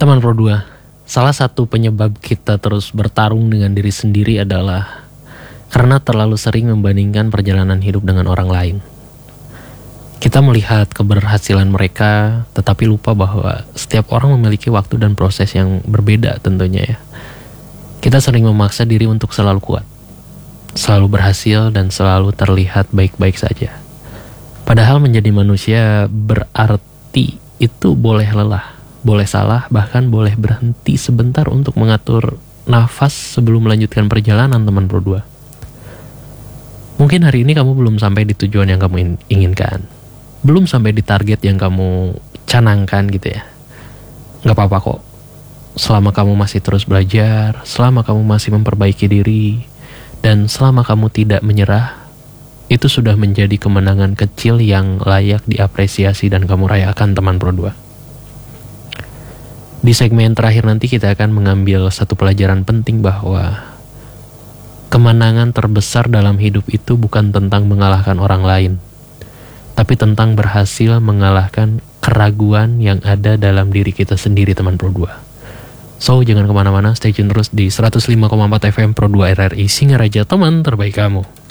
Teman Pro 2, salah satu penyebab kita terus bertarung dengan diri sendiri adalah karena terlalu sering membandingkan perjalanan hidup dengan orang lain. Kita melihat keberhasilan mereka, tetapi lupa bahwa setiap orang memiliki waktu dan proses yang berbeda tentunya ya. Kita sering memaksa diri untuk selalu kuat, selalu berhasil dan selalu terlihat baik-baik saja. Padahal menjadi manusia berarti itu boleh lelah, boleh salah, bahkan boleh berhenti sebentar untuk mengatur nafas sebelum melanjutkan perjalanan teman Pro 2. Mungkin hari ini kamu belum sampai di tujuan yang kamu inginkan, belum sampai di target yang kamu canangkan gitu ya. Gak apa-apa kok, selama kamu masih terus belajar, selama kamu masih memperbaiki diri, dan selama kamu tidak menyerah, itu sudah menjadi kemenangan kecil yang layak diapresiasi dan kamu rayakan teman Pro 2. Di segmen terakhir nanti kita akan mengambil satu pelajaran penting bahwa kemenangan terbesar dalam hidup itu bukan tentang mengalahkan orang lain, tapi tentang berhasil mengalahkan keraguan yang ada dalam diri kita sendiri teman Pro 2. So, jangan kemana-mana, stay tune terus di 105,4 FM Pro 2 RRI Singaraja, teman terbaik kamu.